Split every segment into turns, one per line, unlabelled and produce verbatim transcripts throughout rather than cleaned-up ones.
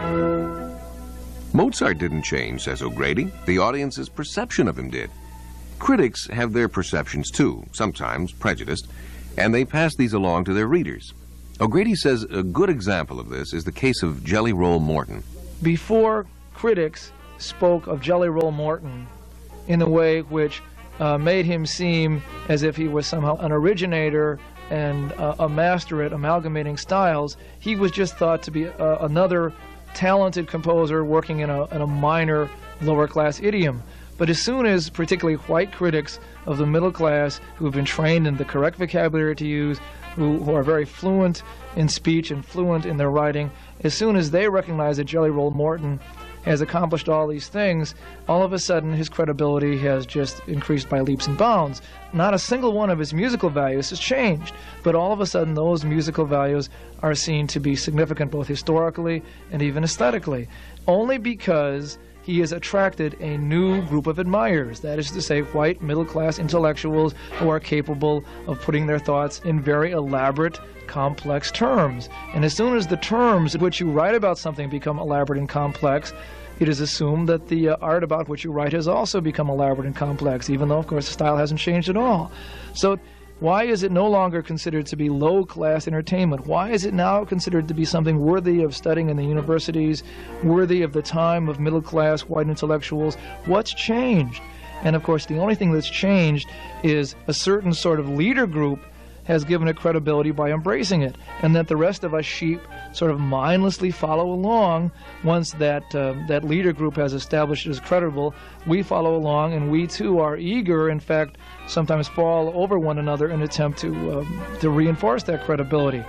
Mozart didn't change, says O'Grady. The audience's perception of him did. Critics have their perceptions too, sometimes prejudiced, and they pass these along to their readers. O'Grady says a good example of this is the case of Jelly Roll Morton.
Before critics spoke of Jelly Roll Morton in a way which uh, made him seem as if he was somehow an originator and uh, a master at amalgamating styles, he was just thought to be uh, another talented composer working in a, in a minor, lower-class idiom. But as soon as particularly white critics of the middle class who have been trained in the correct vocabulary to use, who, who are very fluent in speech and fluent in their writing, as soon as they recognize that Jelly Roll Morton has accomplished all these things, all of a sudden his credibility has just increased by leaps and bounds. Not a single one of his musical values has changed, but all of a sudden those musical values are seen to be significant both historically and even aesthetically, only because he has attracted a new group of admirers, that is to say, white middle-class intellectuals who are capable of putting their thoughts in very elaborate, complex terms. And as soon as the terms in which you write about something become elaborate and complex, it is assumed that the uh, art about which you write has also become elaborate and complex, even though, of course, the style hasn't changed at all. So why is it no longer considered to be low-class entertainment? Why is it now considered to be something worthy of studying in the universities, worthy of the time of middle-class white intellectuals? What's changed? And, of course, the only thing that's changed is a certain sort of leader group has given it credibility by embracing it, and that the rest of us sheep sort of mindlessly follow along. Once that uh, that leader group has established it as credible, we follow along, and we too are eager, in fact, sometimes fall over one another in an attempt to, um, to reinforce that credibility.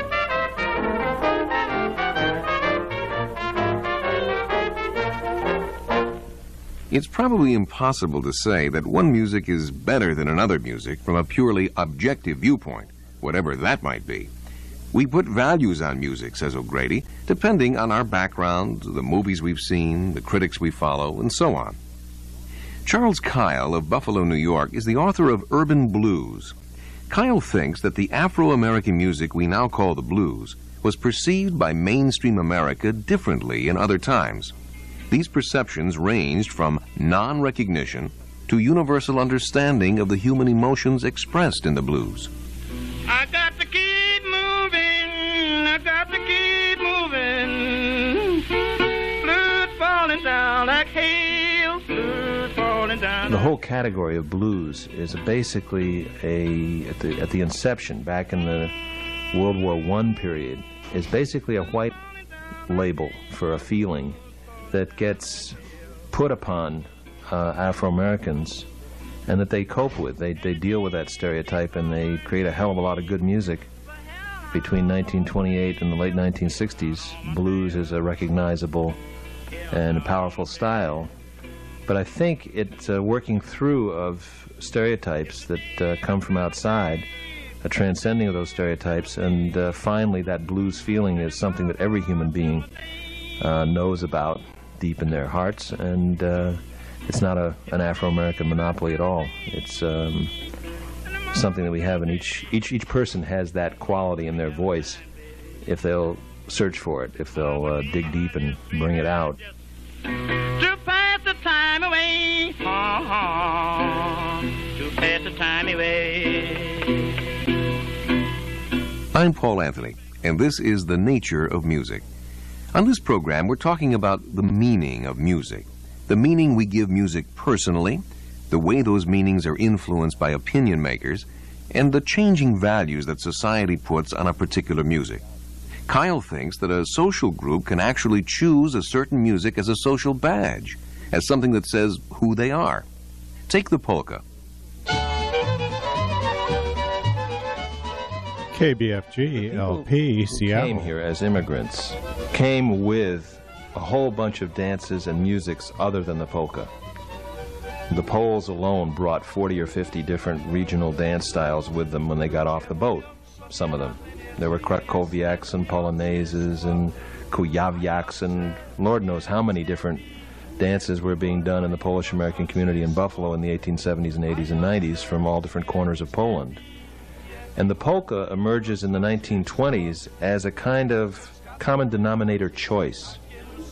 It's probably impossible to say that one music is better than another music from a purely objective viewpoint, whatever that might be. We put values on music, says O'Grady, depending on our background, the movies we've seen, the critics we follow, and so on. Charles Kyle of Buffalo, New York, is the author of Urban Blues. Kyle thinks that the Afro-American music we now call the blues was perceived by mainstream America differently in other times. These perceptions ranged from non-recognition to universal understanding of the human emotions expressed in the blues.
I got to keep moving, I got to keep moving. Blues falling down like hail, blues falling down.
The whole category of blues is basically a, at the, at the inception, back in the World War One period, is basically a white label for a feeling that gets put upon uh, Afro-Americans and that they cope with. They, they deal with that stereotype, and they create a hell of a lot of good music. Between nineteen twenty-eight and the late nineteen sixties, blues is a recognizable and powerful style. But I think it's a working through of stereotypes that uh, come from outside, a transcending of those stereotypes, and uh, finally that blues feeling is something that every human being uh, knows about deep in their hearts, and uh, it's not a, an Afro-American monopoly at all. It's um, something that we have, and each, each, each person has that quality in their voice if they'll search for it, if they'll uh, dig deep and bring it out.
To pass the time away, uh-huh, to pass the time away.
I'm Paul Anthony, and this is The Nature of Music. On this program, we're talking about the meaning of music, the meaning we give music personally, the way those meanings are influenced by opinion makers, and the changing values that society puts on a particular music. Kyle thinks that a social group can actually choose a certain music as a social badge, as something that says who they are. Take the polka.
K B F G L P Seattle
came here as immigrants, came with a whole bunch of dances and musics other than the polka. The Poles alone brought forty or fifty different regional dance styles with them when they got off the boat, some of them. There were krakowiaks and polonaises and kujawiaks and Lord knows how many different dances were being done in the Polish-American community in Buffalo in the eighteen seventies and eighties and nineties from all different corners of Poland. And the polka emerges in the nineteen twenties as a kind of common denominator choice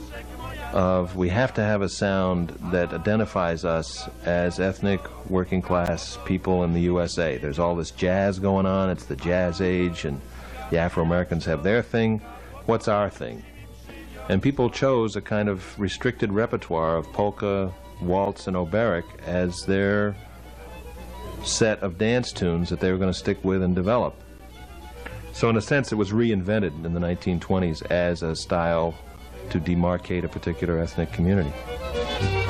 of we have to have a sound that identifies us as ethnic working class people in the U S A. There's all this jazz going on. It's the jazz age, and the Afro-Americans have their thing. What's our thing? And people chose a kind of restricted repertoire of polka, waltz, and oberek as their set of dance tunes that they were going to stick with and develop. So in a sense, it was reinvented in the nineteen twenties as a style to demarcate a particular ethnic community.